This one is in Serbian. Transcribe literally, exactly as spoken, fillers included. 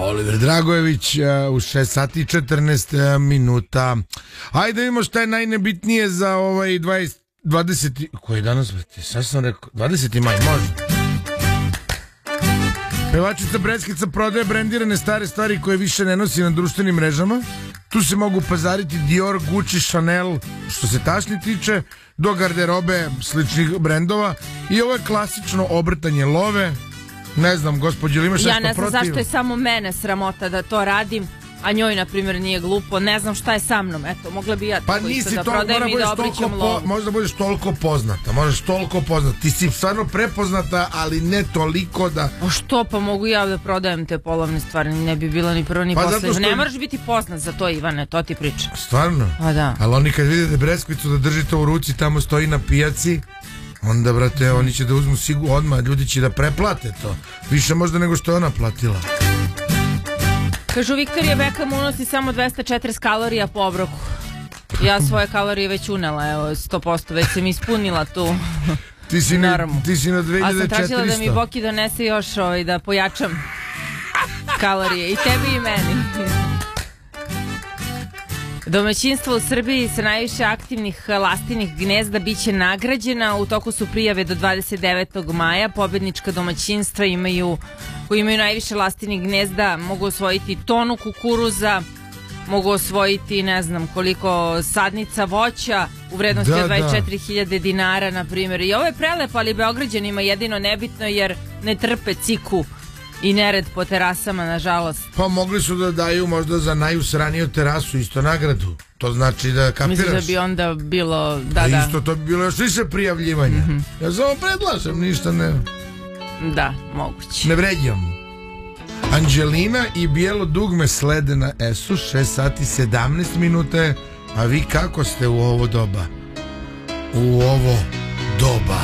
Oliver Dragojević u šest sati i četrnaest minuta. Ajde da vidimo šta je najnebitnije za ovaj dvadeset, dvadeset koji je danas, sad sam rekao, dvadeseti maj, može. Pevačica Breskica prodaje brendirane stare stvari koje više ne nosi na društvenim mrežama. Tu se mogu pazariti Dior, Gucci, Chanel, što se tašni tiče, do garderobe sličnih brendova. I ovo je klasično obrtanje love. Ne znam, gospođo, ili imaš nešto protiv? Ja ne znam zašto je samo mene sramota da to radim, a njoj, na primjer, nije glupo. Ne znam šta je sa mnom, eto, mogla bi ja pa tako isto da to, prodajem i da obrićem lovu. Možda budeš toliko poznata, možeš toliko poznata. Ti si stvarno prepoznata, ali ne toliko da... O što, pa mogu ja da prodajem te polovne stvari, ne bi bilo ni prvo ni pa posle. Što... Ne moraš biti poznat za to, Ivane, to ti pričam. Stvarno? A da. Ali oni kad vidite Breskvicu da držite u ruci, tamo stoji na pijaci, onda, brate, oni će da uzmu sigurno odmah, ljudi će da preplate to. Više možda nego što je ona platila. Kažu, Viktorija Beckham unosi samo dvesta četrdeset kalorija po obroku. Ja svoje kalorije već unela, evo, sto posto, već sam ispunila tu ti si normu. Na, ti si na dve hiljade četiristo. A sam tražila da mi Boki donese još ovaj, da pojačam kalorije. I tebi i meni. Domaćinstvo u Srbiji sa najviše aktivnih lastinih gnezda biće nagrađena. U toku su prijave do dvadeset devetog maja. Pobednička domaćinstva imaju, koji imaju najviše lastinih gnezda, mogu osvojiti tonu kukuruza, mogu osvojiti ne znam koliko sadnica voća u vrednosti da, od dvadeset četiri hiljade dinara, na primjer. I ovo je prelepo, ali Beograđanima jedino nebitno jer ne trpe ciku i nered po terasama, nažalost. Pa mogli su da daju možda za najusraniju terasu isto nagradu. To znači da kapiraš. Mislim da bi onda bilo, da, da. da. Isto to bi bilo još više prijavljivanja. Mm-hmm. Ja samo predlažem, ništa ne... Da, moguće. Ne vređam. Anđelina i bijelo dugme slede na esu, šest sati sedamnaest minute. A vi kako ste u ovo doba? U ovo doba.